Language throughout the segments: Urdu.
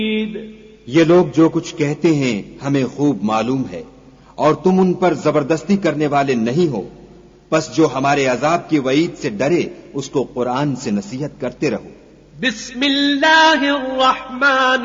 یہ لوگ جو کچھ کہتے ہیں ہمیں خوب معلوم ہے، اور تم ان پر زبردستی کرنے والے نہیں ہو، پس جو ہمارے عذاب کی وعید سے ڈرے اس کو قرآن سے نصیحت کرتے رہو۔ بسم اللہ الرحمن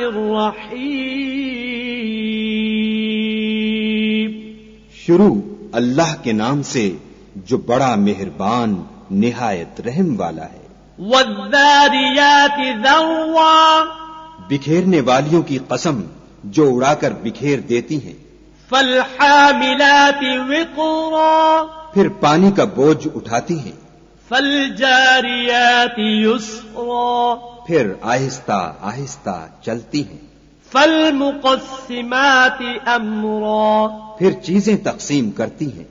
الرحیم، شروع اللہ کے نام سے جو بڑا مہربان نہایت رحم والا ہے۔ والذاریات ذروا، بکھیرنے والیوں کی قسم جو اڑا کر بکھیر دیتی ہیں۔ فالحاملات وقرا، پھر پانی کا بوجھ اٹھاتی ہیں۔ فالجاریات یسرا، پھر آہستہ آہستہ چلتی ہیں۔ فالمقسمات امرا، پھر چیزیں تقسیم کرتی ہیں۔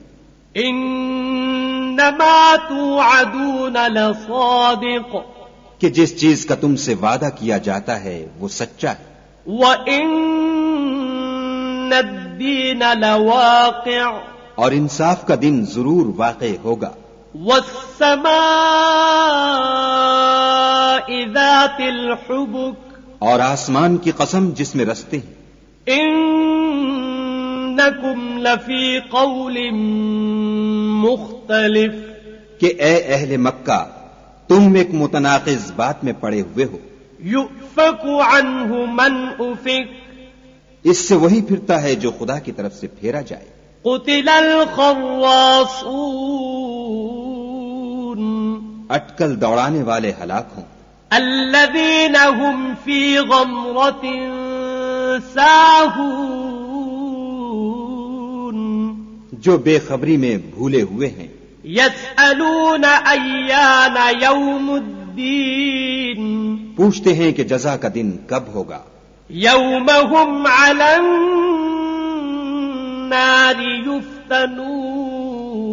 انما توعدون لصادق، کہ جس چیز کا تم سے وعدہ کیا جاتا ہے وہ سچا ہے۔ وَإِنَّ الدِّينَ لَوَاقِعٌ، اور انصاف کا دن ضرور واقع ہوگا۔ وَالسَّمَاءِ ذَاتِ الْحُبُكِ، اور آسمان کی قسم جس میں رستے ہیں۔ إِنَّكُمْ لَفِي قَوْلٍ مُخْتَلِفٍ، کہ اے اہل مکہ تم ایک متناقض بات میں پڑے ہوئے ہو۔ يُؤْفَكُ عَنْهُ مَنْ أُفِكَ، اس سے وہی پھرتا ہے جو خدا کی طرف سے پھیرا جائے۔ قُتِلَ الْخَرَّاصُونَ، اٹکل دوڑانے والے ہلاک ہوں۔ الذين هم في غمرة ساهون، جو بے خبری میں بھولے ہوئے ہیں۔ يسألون أيان يوم الدين، پوچھتے ہیں کہ جزا کا دن کب ہوگا۔ يوم هم على النار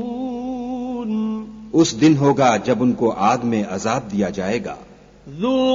يفتنون، اس دن ہوگا جب ان کو آگ میں عذاب دیا جائے گا۔ ذو